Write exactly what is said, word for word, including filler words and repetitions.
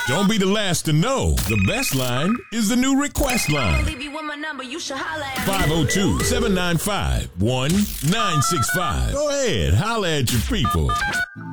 Don't be the last to know. The best line is the new request line. five oh two, seven nine five, one nine six five. Go ahead, holla at your people.